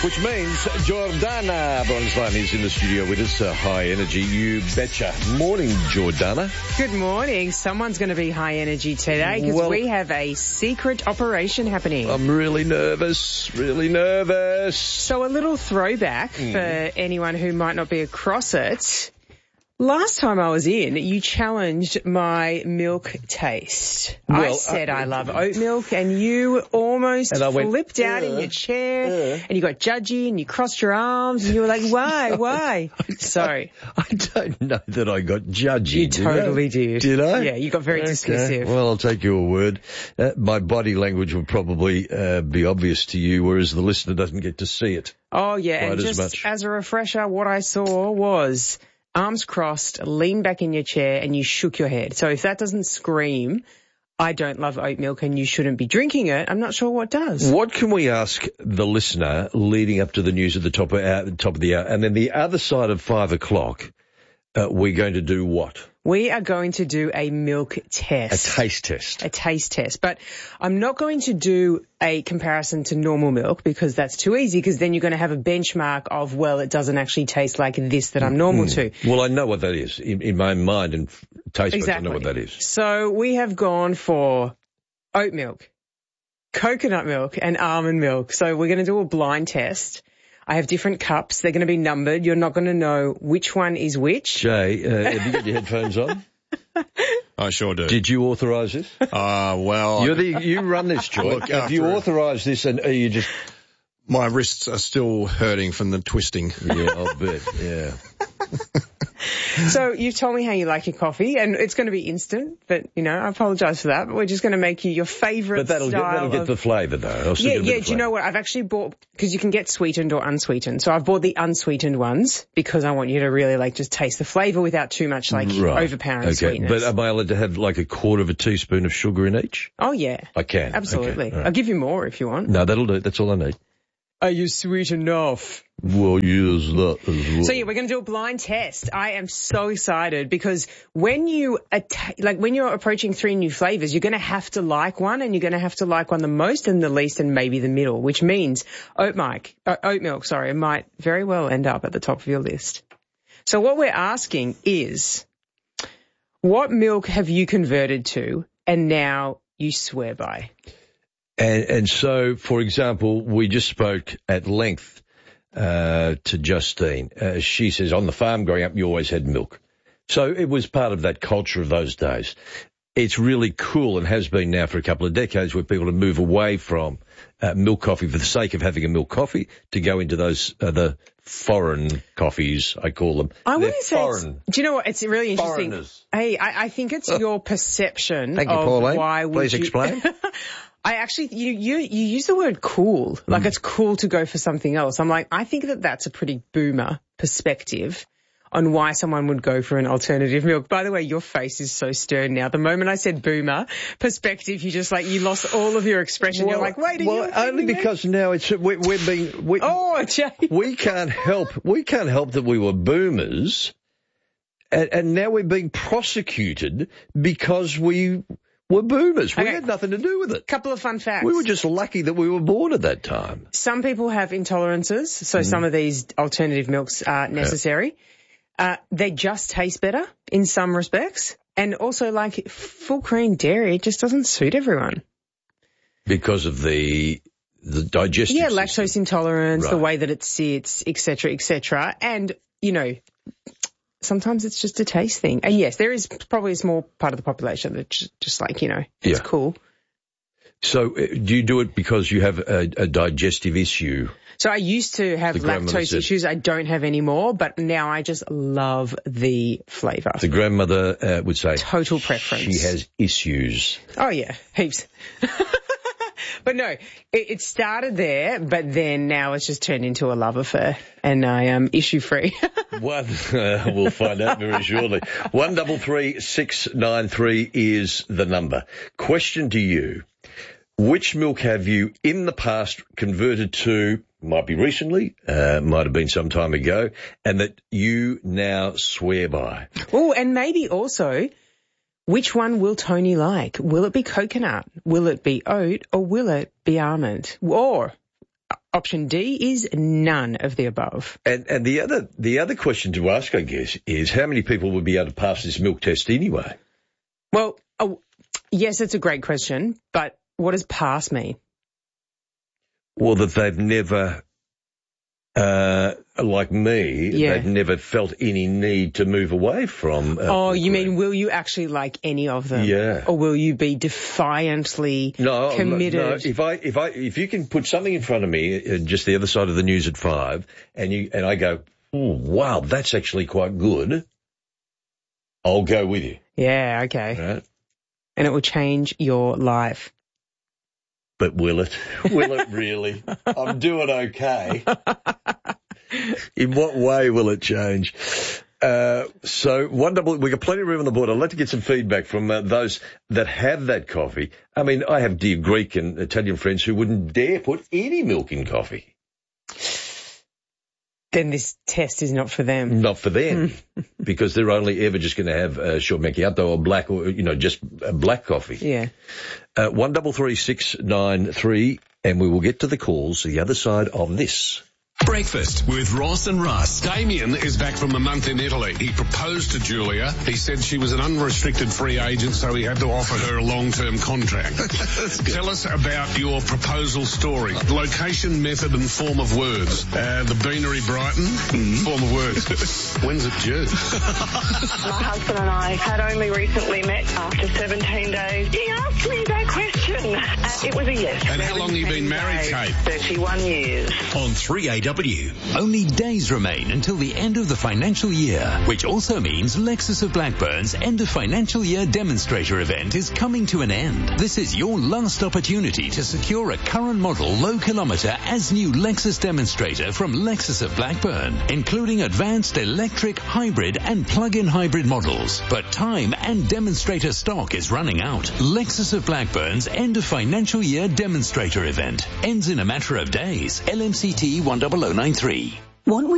which means Jordana Bronstein is in the studio with us. High energy, you betcha. Morning, Jordana. Good morning. Someone's going to be high energy today because we have a secret operation happening. I'm really nervous. So a little throwback for anyone who might not be across it. Last time I was in, you challenged my milk taste. Well, I said I love oat milk, and you almost flipped out in your chair, and you got judgy, and you crossed your arms, and you were like, why? I don't know that I got judgy. You totally did. Did I? Yeah, you got very dismissive. Well, I'll take your word. My body language will probably be obvious to you, whereas the listener doesn't get to see it. Oh, yeah, and just as a refresher, what I saw was arms crossed, lean back in your chair, and you shook your head. So if that doesn't scream, I don't love oat milk and you shouldn't be drinking it, I'm not sure what does. What can we ask the listener leading up to the news at the top of the hour? And then the other side of 5 o'clock, we're going to do what? We are going to do a milk test. A taste test. A taste test. But I'm not going to do a comparison to normal milk because that's too easy, because then you're going to have a benchmark of, well, it doesn't actually taste like this that I'm normal to. Well, I know what that is. In my mind and taste buds, I know what that is. So we have gone for oat milk, coconut milk and almond milk. So we're going to do a blind test. I have different cups. They're going to be numbered. You're not going to know which one is which. Jay, have you got your headphones on? I sure do. Did you authorise this? Well... You run this, Joy. Have you authorised this, and are you just... My wrists are still hurting from the twisting. Yeah, I'll bet, yeah. So you've told me how you like your coffee, and it's going to be instant, but, I apologise for that, but we're just going to make you your favourite style. But that'll get the flavour, though. Yeah, do you know what? I've actually bought, because you can get sweetened or unsweetened, so I've bought the unsweetened ones because I want you to really, just taste the flavour without too much, overpowering sweetness. But am I allowed to have, a quarter of a teaspoon of sugar in each? Oh, yeah. I can. Absolutely. Okay. Right. I'll give you more if you want. No, that'll do. That's all I need. Are you sweet enough? Well, use that as well. So, we're going to do a blind test. I am so excited because when you're approaching 3 new flavours, you're going to have to like one, and you're going to have to like one the most and the least and maybe the middle, which means oat milk, might very well end up at the top of your list. So what we're asking is, what milk have you converted to and now you swear by? And so, for example, we just spoke at length to Justine. She says, on the farm growing up, you always had milk. So it was part of that culture of those days. It's really cool, and has been now for a couple of decades, where people have moved away from milk coffee for the sake of having a milk coffee to go into those the foreign coffees, I call them. I wouldn't say foreign. Do you know what? It's really interesting. Foreigners. Hey, I think it's your perception Thank you, Pauline. Why would Please explain. I actually, you use the word cool, it's cool to go for something else. I'm like, I think that's a pretty boomer perspective on why someone would go for an alternative milk. By the way, your face is so stern now. The moment I said boomer perspective, you just you lost all of your expression. You're like, wait, only because now it's Jay. We can't help that we were boomers, and now we're being prosecuted because we were boomers. We had nothing to do with it. Couple of fun facts. We were just lucky that we were born at that time. Some people have intolerances, so some of these alternative milks are necessary. They just taste better in some respects. And also, full cream dairy, it just doesn't suit everyone. Because of the digestive system. Lactose intolerance, the way that it sits, et cetera. And, sometimes it's just a taste thing. And yes, there is probably a small part of the population that's just it's cool. So do you do it because you have a digestive issue? So I used to have lactose issues. I don't have anymore, but now I just love the flavour. The grandmother would say... Total preference. She has issues. Oh, yeah, heaps. But no, it started there, but then now it's just turned into a love affair, and I am issue-free. We'll find out very shortly. 133693 is the number. Question to you. Which milk have you in the past converted to, might be recently, might have been some time ago, and that you now swear by? Oh, and maybe also, which one will Tony like? Will it be coconut? Will it be oat? Or will it be almond? Or Option D is none of the above. And the other question to ask, I guess, is how many people would be able to pass this milk test anyway? Well, yes, it's a great question, but what does pass mean? Well, that they've never, like me, they've never felt any need to move away from. You mean will you actually like any of them? Yeah. Or will you be defiantly committed? No. If you can put something in front of me, just the other side of the news at 5, and I go, oh, wow, that's actually quite good, I'll go with you. Yeah. Okay. Right? And it will change your life. But will it? Will it really? I'm doing okay. In what way will it change? So we got plenty of room on the board. I'd like to get some feedback from those that have that coffee. I mean, I have dear Greek and Italian friends who wouldn't dare put any milk in coffee. Then this test is not for them. Not for them, because they're only ever just going to have short macchiato or black, or just black coffee. Yeah. 133693, and we will get to the calls the other side of this. Breakfast with Ross and Russ. Damien is back from a month in Italy. He proposed to Julia. He said she was an unrestricted free agent, so he had to offer her a long-term contract. Tell us about your proposal story. Location, method and form of words. The Beanery Brighton, form of words. When's it due? My husband and I had only recently met after 17 days. He asked me that question. It was a yes. And how long have you been married, Kate? 31 years. On 3AW, only days remain until the end of the financial year, which also means Lexus of Blackburn's end of financial year demonstrator event is coming to an end. This is your last opportunity to secure a current model low kilometre as new Lexus demonstrator from Lexus of Blackburn, including advanced electric, hybrid and plug-in hybrid models. But time and demonstrator stock is running out. Lexus of Blackburn's end of financial year demonstrator event ends in a matter of days. LMCT 10093.